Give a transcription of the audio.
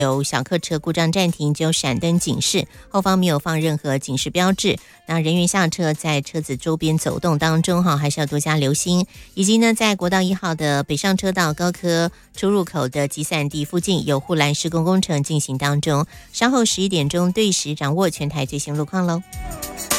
有小客车故障暂停，只有闪灯警示，后方没有放任何警示标志。那人员下车，在车子周边走动当中还是要多加留心。以及呢，在国道1号的北上车道高科出入口的集散地附近有护栏施工工程进行当中，稍后11点钟对时掌握全台最新路况喽。